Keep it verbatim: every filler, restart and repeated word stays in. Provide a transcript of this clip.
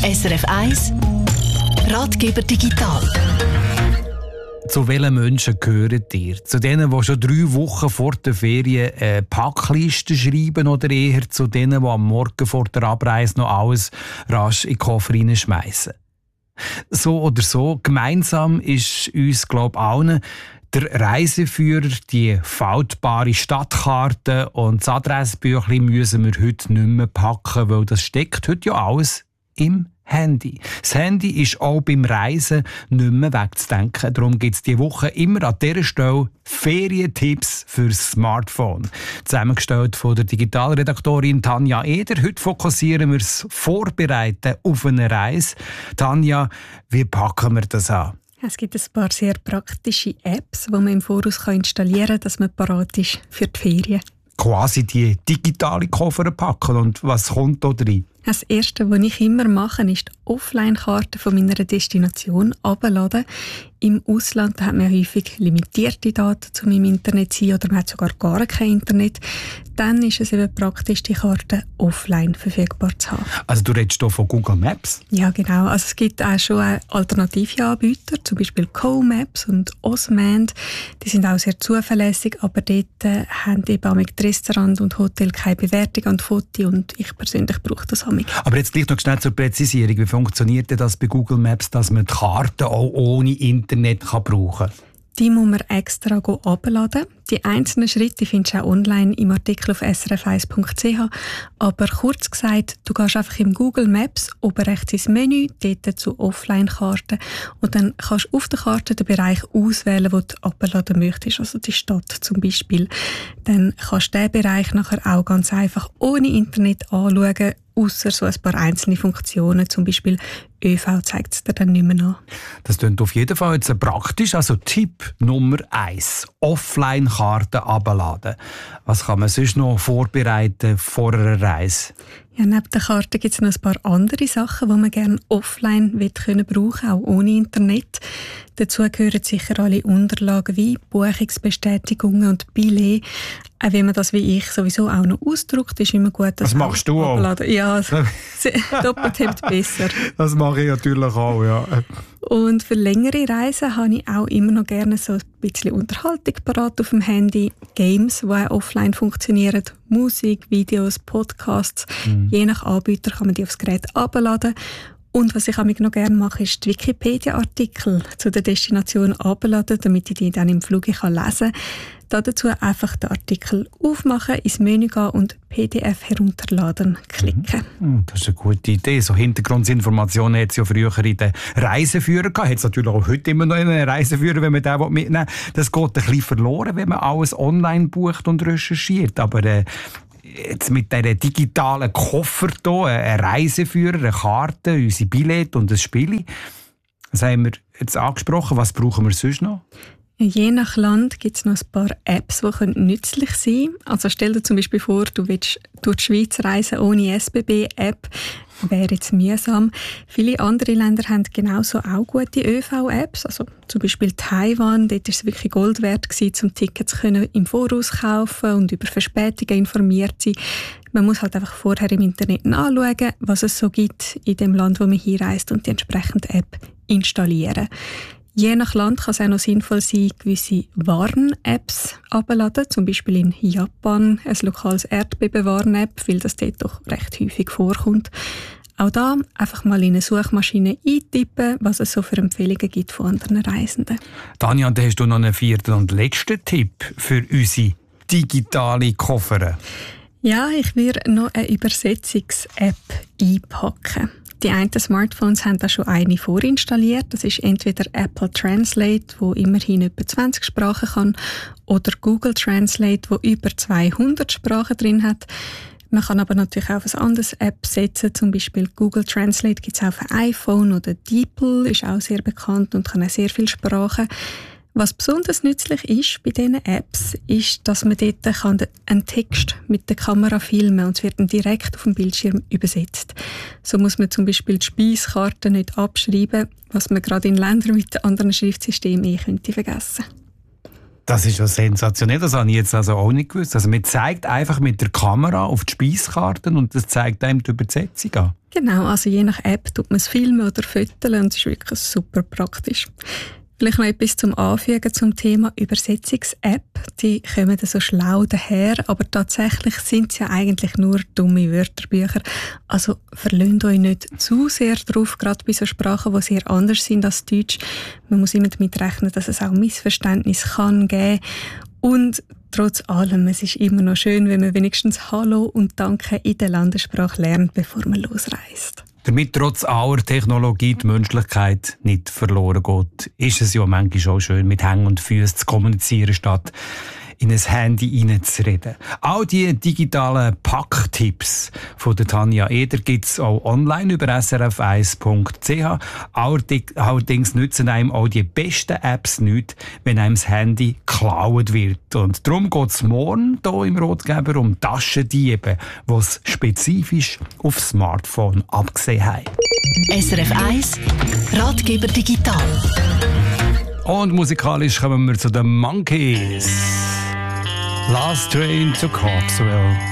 S R F eins Ratgeber digital. Zu welchen Menschen gehört ihr? Zu denen, die schon drei Wochen vor der Ferien eine Packliste schreiben, oder eher zu denen, die am Morgen vor der Abreise noch alles rasch in den Koffer hineinschmeissen? So oder so, gemeinsam ist uns, glaube ich, allen der Reiseführer, die faltbare Stadtkarte und das Adressbüchlein müssen wir heute nicht mehr packen, weil das steckt heute ja alles im Handy. Das Handy ist auch beim Reisen nicht mehr wegzudenken. Darum gibt es diese Woche immer an dieser Stelle Ferientipps fürs Smartphone. Zusammengestellt von der Digitalredaktorin Tanja Eder. Heute fokussieren wir das Vorbereiten auf eine Reise. Tanja, wie packen wir das an? Es gibt ein paar sehr praktische Apps, die man im Voraus installieren kann, dass man parat ist für die Ferien. Quasi die digitale Koffer packen. Und was kommt da drin? Das Erste, was ich immer mache, ist die Offline-Karte von meiner Destination herunterladen. Im Ausland hat man häufig limitierte Daten, um im Internet zu sein, oder man hat sogar gar kein Internet. Dann ist es eben praktisch, die Karte offline verfügbar zu haben. Also du redest hier von Google Maps? Ja, genau. Also es gibt auch schon alternative Anbieter, zum Beispiel Co-Maps und Osmand. Die sind auch sehr zuverlässig, aber dort äh, haben eben auch die Restaurants und Hotels keine Bewertung an die Fotos, und ich persönlich brauche das auch. Aber jetzt gleich noch schnell zur Präzisierung. Wie funktioniert denn das bei Google Maps, dass man die Karten auch ohne Internet kann brauchen kann? Die muss man extra herunterladen. Die einzelnen Schritte findest du auch online im Artikel auf s r f eins punkt c h. Aber kurz gesagt, du gehst einfach im Google Maps oben rechts ins Menü, dort zu Offline-Karten, und dann kannst du auf der Karte den Bereich auswählen, den du herunterladen möchtest, also die Stadt zum Beispiel. Dann kannst du diesen Bereich nachher auch ganz einfach ohne Internet anschauen, ausser so ein paar einzelne Funktionen, zum Beispiel ÖV zeigt es dir dann nicht mehr an. Das klingt auf jeden Fall jetzt praktisch. Also Tipp Nummer eins: Offline-Karten herunterladen. Was kann man sonst noch vorbereiten vor einer Reise? Ja, neben der Karte gibt es noch ein paar andere Sachen, die man gerne offline brauchen können, auch ohne Internet. Dazu gehören sicher alle Unterlagen wie Buchungsbestätigungen und Billets. Auch wenn man das wie ich sowieso auch noch ausdruckt, ist immer gut. Das machst du auch? Abladen. Ja, doppelt hebt besser. Das mache ich natürlich auch, ja. Und für längere Reisen habe ich auch immer noch gerne so ein bisschen Unterhaltung parat auf dem Handy. Games, die auch offline funktionieren. Musik, Videos, Podcasts. Mhm. Je nach Anbieter kann man die aufs Gerät herunterladen. Und was ich auch noch gerne mache, ist die Wikipedia-Artikel zu der Destination herunterladen, damit ich die dann im Flug lesen kann. Dazu einfach den Artikel aufmachen, ins Menü gehen und P D F herunterladen klicken. Mhm. Das ist eine gute Idee. So Hintergrundinformationen hat es ja früher in den Reiseführern gehabt. Hat es natürlich auch heute immer noch einen Reiseführer, wenn man den mitnehmen will. Das geht ein bisschen verloren, wenn man alles online bucht und recherchiert. Aber äh, jetzt mit dieser digitalen Koffer hier, ein Reiseführer, eine Karte, unsere Billette und ein Spiel. Das haben wir jetzt angesprochen. Was brauchen wir sonst noch? Je nach Land gibt es noch ein paar Apps, die nützlich sein können. Also stell dir zum Beispiel vor, du willst durch die Schweiz reisen ohne S B B-App. Wäre jetzt mühsam. Viele andere Länder haben genauso auch gute ÖV-Apps. Also zum Beispiel Taiwan, dort war es wirklich Gold wert gewesen, um Tickets im Voraus kaufen und über Verspätungen informiert sein. Man muss halt einfach vorher im Internet anschauen, was es so gibt in dem Land, wo man hinreist, und die entsprechende App installieren. Je nach Land kann es auch noch sinnvoll sein, gewisse Warn-Apps herunterzuladen. Zum Beispiel in Japan ein lokales Erdbeben-Warn-App, weil das dort doch recht häufig vorkommt. Auch da einfach mal in eine Suchmaschine eintippen, was es so für Empfehlungen gibt von anderen Reisenden. Tanja, und hast du noch einen vierten und letzten Tipp für unsere digitale Koffer? Ja, ich werde noch eine Übersetzungs-App einpacken. Die einen Smartphones haben da schon eine vorinstalliert. Das ist entweder Apple Translate, wo immerhin etwa zwanzig Sprachen kann, oder Google Translate, wo über zweihundert Sprachen drin hat. Man kann aber natürlich auch auf eine andere App setzen. Zum Beispiel Google Translate gibt es auch auf ein iPhone, oder DeepL ist auch sehr bekannt und kann auch sehr viele Sprachen. Was besonders nützlich ist bei diesen Apps, ist, dass man dort einen Text mit der Kamera filmen kann und es wird dann direkt auf dem Bildschirm übersetzt. So muss man zum Beispiel die Speiskarte nicht abschreiben, was man gerade in Ländern mit anderen Schriftsystemen eh könnte vergessen. Das ist ja sensationell, das habe ich jetzt also auch nicht gewusst. Also man zeigt einfach mit der Kamera auf die Speiskarten und das zeigt einem die Übersetzung an. Genau, also je nach App tut man es filmen oder fotografieren und es ist wirklich super praktisch. Vielleicht noch etwas zum Anfügen zum Thema Übersetzungs-App. Die kommen so schlau daher, aber tatsächlich sind es ja eigentlich nur dumme Wörterbücher. Also verlöhnt euch nicht zu sehr drauf, gerade bei so Sprachen, die sehr anders sind als Deutsch. Man muss immer damit rechnen, dass es auch Missverständnisse kann geben. Und trotz allem, es ist immer noch schön, wenn man wenigstens Hallo und Danke in der Landessprache lernt, bevor man losreist. Damit trotz aller Technologie die Menschlichkeit nicht verloren geht, ist es ja manchmal auch schön, mit Händen und Füßen zu kommunizieren, statt in ein Handy hineinzureden. All die digitalen Packtipps von der Tanja Eder gibt es auch online über s r f eins punkt c h. Allerdings nützen einem auch die besten Apps nichts, wenn einem das Handy geklaut wird. Und darum geht es morgen hier im Ratgeber um Taschendiebe, die es spezifisch aufs Smartphone abgesehen haben. S R F eins Ratgeber digital. Und musikalisch kommen wir zu den Monkeys. Last Train to Coxwell.